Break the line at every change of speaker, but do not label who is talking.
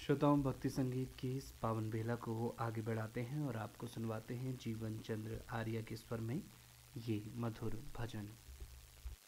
श्रोताओं, भक्ति संगीत की इस पावन बेला को आगे बढ़ाते हैं और आपको सुनवाते हैं जीवन चंद्र आर्य के स्वर में ये मधुर भजन।